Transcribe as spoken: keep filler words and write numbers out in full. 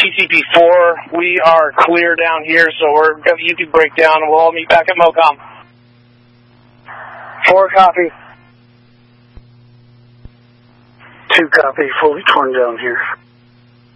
T C P four, we are clear down here, so we're you can break down and we'll all meet back at MOCOM. Four copy. Two copy, fully torn down here.